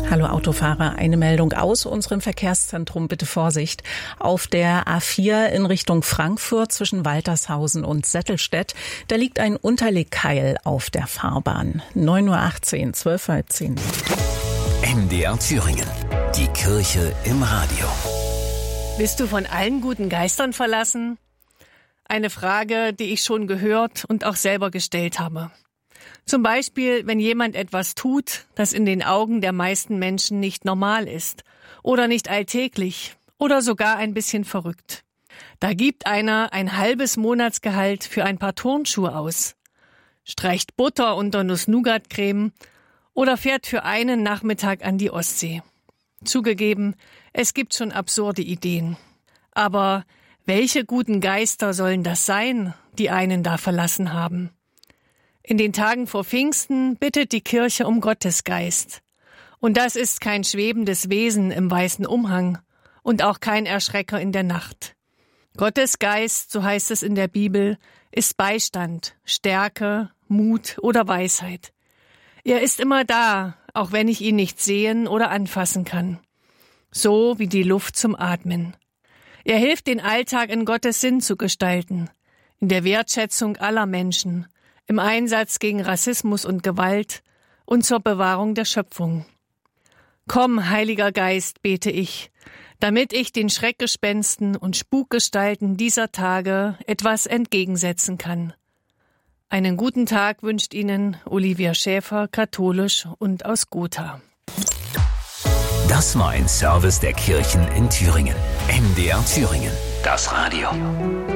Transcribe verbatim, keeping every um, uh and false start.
Hallo Autofahrer, eine Meldung aus unserem Verkehrszentrum, bitte Vorsicht. Auf der A vier in Richtung Frankfurt zwischen Waltershausen und Settelstedt, da liegt ein Unterlegkeil auf der Fahrbahn. neun Uhr achtzehn, zwölf Uhr halb zehn. M D R Thüringen, die Kirche im Radio. Bist du von allen guten Geistern verlassen? Eine Frage, die ich schon gehört und auch selber gestellt habe. Zum Beispiel, wenn jemand etwas tut, das in den Augen der meisten Menschen nicht normal ist oder nicht alltäglich oder sogar ein bisschen verrückt. Da gibt einer ein halbes Monatsgehalt für ein paar Turnschuhe aus, streicht Butter unter Nuss-Nougat-Creme oder fährt für einen Nachmittag an die Ostsee. Zugegeben, es gibt schon absurde Ideen. Aber welche guten Geister sollen das sein, die einen da verlassen haben? In den Tagen vor Pfingsten bittet die Kirche um Gottes Geist. Und das ist kein schwebendes Wesen im weißen Umhang und auch kein Erschrecker in der Nacht. Gottes Geist, so heißt es in der Bibel, ist Beistand, Stärke, Mut oder Weisheit. Er ist immer da, auch wenn ich ihn nicht sehen oder anfassen kann. So wie die Luft zum Atmen. Er hilft, den Alltag in Gottes Sinn zu gestalten, in der Wertschätzung aller Menschen, im Einsatz gegen Rassismus und Gewalt und zur Bewahrung der Schöpfung. Komm, Heiliger Geist, bete ich, damit ich den Schreckgespensten und Spukgestalten dieser Tage etwas entgegensetzen kann. Einen guten Tag wünscht Ihnen Olivia Schäfer, katholisch und aus Gotha. Das war ein Service der Kirchen in Thüringen. M D R Thüringen, das Radio.